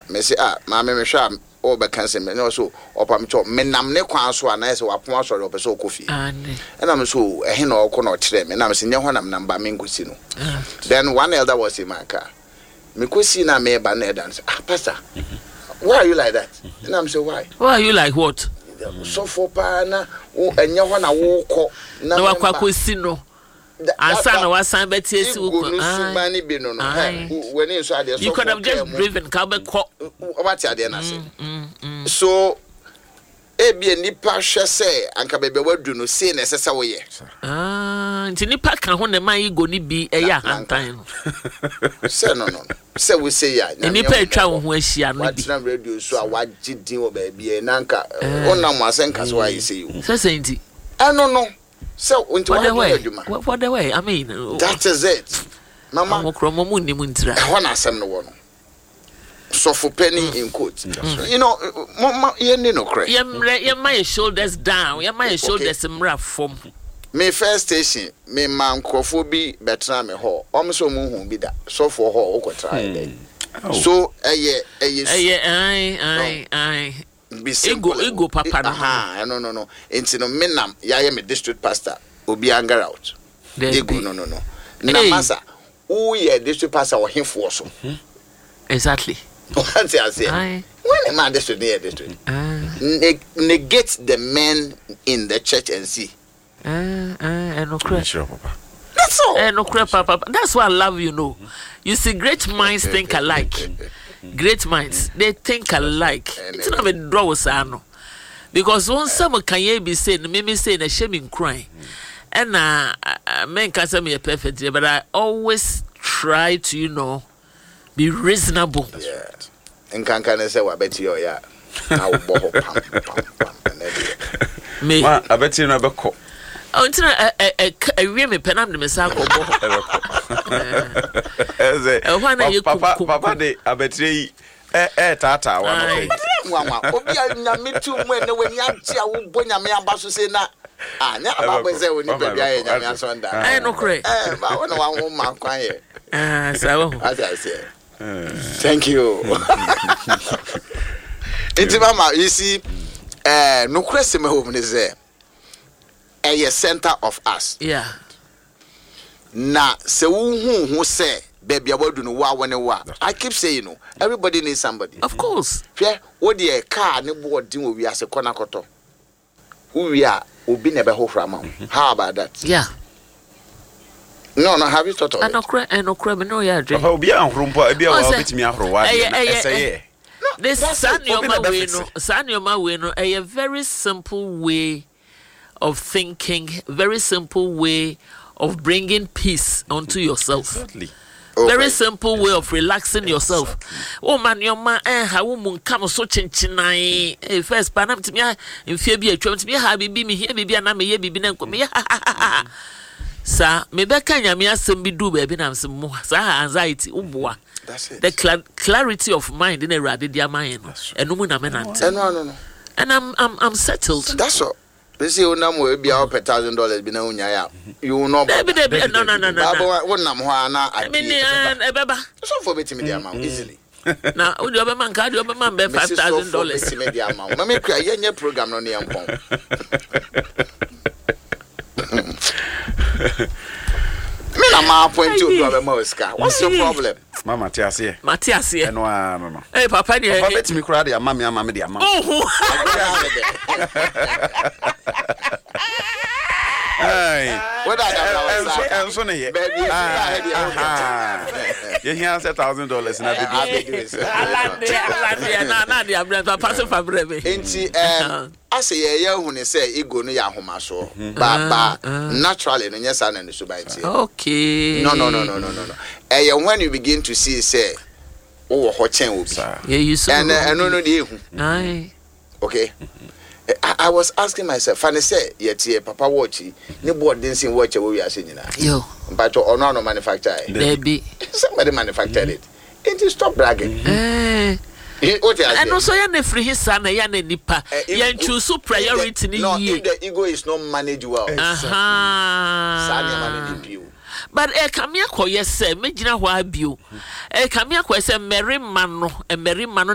me say ma me hwa o be kan say me no so opa me cho me nam ne kwan so ana say wapon so ope so kofi and am so ehe na okọ na okire me na me say nye ho nam ba me nkosi no then one elder was in my car me kosi na me ba na dance pastor why are you like that and I'm say why are you like what so for pa na enye ho na wo kọ na wakwa kosi no asa na wasan betie si wo you could have just driven ka be ko what ya dey na say so ebi nipa hwe say anka bebe wadu no say na sesa wo ye nti nipa ka ho na man go ni bi eya hantan no say no say we say ya nipa etwa wo ho ahia no bi what radio so a wagidi wo ba bia na anka onam asenka so ayi say you say nti no so into what the way I mean that is it mama mokromo mu ni mu ntira ho na asem no wo no so for penny in quote you know mama ye ni no cre ye my shoulders down ye my shoulders mra from me first station me man krofo bi betra me ho so mu hu bi da so for ho okotra dey so eye ego papa no enti no menam ya me district pastor obi anger out ego no na masa who ye district pastor o himfo so exactly what I say when a man district near district negate the men in the church and see no sure papa that's all no papa that's why I love you see great minds think alike. Great minds, they think alike. It's not a draw sano. Because one summer can ye be saying, maybe saying a shaming crying. And men can say me a perfect, but I always try to, be reasonable. Yeah. And can say what bet you yeah. Now me I bet you never call. Oh, it's not a really penam the messako. Papa de abetri tata one obi anyame tu mu ene wani atia wo bonya me aba so se na anya aba se woni bebia ye nyame asonda no kre ba wona wa wo man kwan ye so as I say thank you it's mama you see no kwese me home ne say a center of us na se wo hu say baby abadu no wa wone wa I keep saying everybody needs somebody of course hwe wo de car ne boarding wo wiase kona koto wo wia obi ne be ho frama how about that no have you thought of it no cry me no ya dream obi anhrompo abi a wa betimi ahro wa say this sanyoma we no a very simple way of thinking, very simple way of bringing peace onto yourself. Exactly. Very simple way of relaxing yourself. Oh man, your man, how woman come so chinchinai. First, panam to me, in fear be a trum to me, happy be me here, baby, and I may be been me. Sir, maybe can you me some be do baby, and some more anxiety. That's it. The clarity of mind in a radidia mind, and woman, no. And I'm settled. That's all. This is una mo be out $1,000 bi na unya ya. You know no. Baba won nam ho ana I mean baba. So for betimi dey amount easily. Na o dey man card o man be $5,000. Betimi dey amount. Ma me kra ye program no ne yampon. Me na ma point you do be mo ska. What's your problem? Mama Tiasie. Matiasie. No. Hey papa dey. Papa betimi kra dey amam ya mama dey amam. What I so na here. You hear $1,000 na baby. Na dey abran pass for breve. Enti ase ye hu ne say ego no ya homa so. Ba naturally no nyesa na ne so ba ntie. Okay. No. When you begin to see say oh ho chen obi. Yeah, you so. And no dey hu. Aye. Okay. I was asking myself, and I said, yet papa watch ni board didn't see watch we are seeing now. Yo. But no manufacturer. Baby. Somebody manufactured it. It is stop bragging. And also you free his son ya na nipa. You choose priority ni no, if the ego is not managed well. But come here, yes, sir. Me jina ho abio. Come here, say merry man no,